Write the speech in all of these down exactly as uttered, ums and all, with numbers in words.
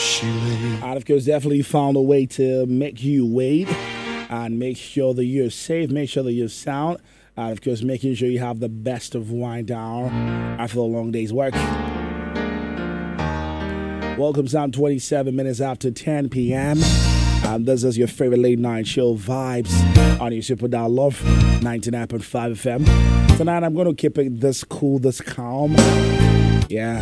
And of course, definitely found a way to make you wait and make sure that you're safe, make sure that you're sound, and of course, making sure you have the best of wind down after a long day's work. Welcome, sound twenty-seven minutes after ten p.m. And this is your favorite late night show vibes on your Super Dial Love ninety-nine point five F M. Tonight, I'm going to keep it this cool, this calm. Yeah.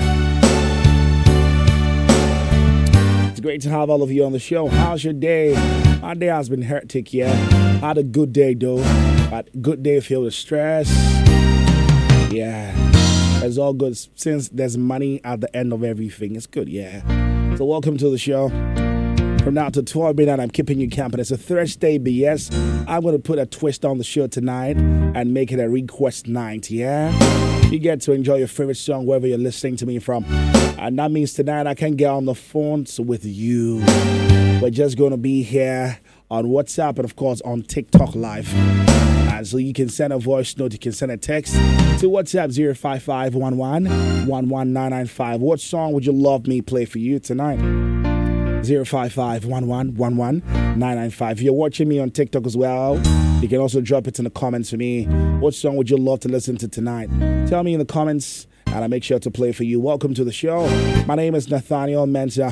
It's great to have all of you on the show. How's your day? My day has been hectic, yeah. Had a good day, though. But good day filled with stress. Yeah. It's all good since there's money at the end of everything. It's good, yeah. So welcome to the show. From now to twelve midnight, I'm keeping you company. It's a Thursday B S. I'm going to put a twist on the show tonight and make it a request night, yeah? You get to enjoy your favorite song wherever you're listening to me from. And that means tonight I can get on the phones with you. We're just going to be here on WhatsApp and, of course, on TikTok Live. And so you can send a voice note, you can send a text to WhatsApp zero five five one one one one nine nine five. What song would you love me play for you tonight? zero five five one one one one nine nine five. If you're watching me on TikTok as well, you can also drop it in the comments for me. What song would you love to listen to tonight? Tell me in the comments, and I'll make sure to play for you. Welcome to the show. My name is Nathaniel Mensah.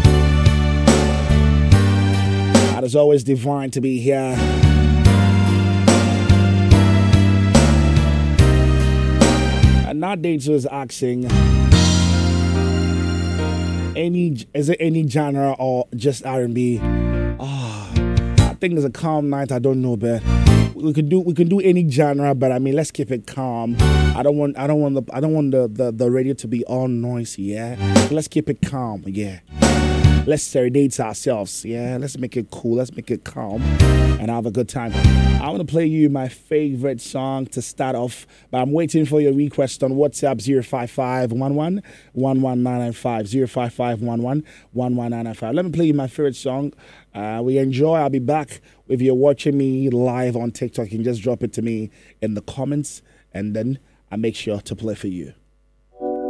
And it's always divine to be here. And now Dates was asking, any is it any genre or just R and B? Ah, oh, I think it's a calm night. I don't know, but we could do we can do any genre, but I mean, let's keep it calm. I don't want I don't want the I don't want the the, the radio to be all noisy. Yeah, let's keep it calm. Yeah. Let's serenade ourselves, yeah? Let's make it cool, let's make it calm, and have a good time. I want to play you my favorite song to start off, but I'm waiting for your request on WhatsApp zero five five one one one one nine nine five, zero five five one one one one nine nine five. Let me play you my favorite song. Uh, we enjoy. I'll be back. If you're watching me live on TikTok, you can just drop it to me in the comments, and then I'll make sure to play for you.